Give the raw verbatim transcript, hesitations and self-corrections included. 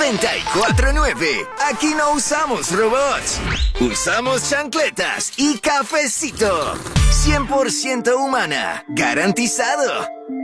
noventa y cuatro punto nueve. Aquí no usamos robots. Usamos chancletas y cafecito. cien por ciento humana. Garantizado.